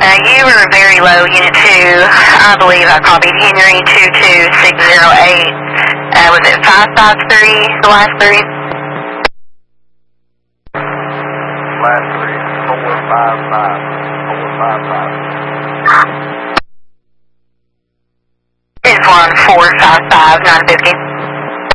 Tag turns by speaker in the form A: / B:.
A: You were very low, Unit 2. I believe I copied Henry 22608. Was it 553, the last three?
B: Last three, 455. 455.
A: It's 1455, 950.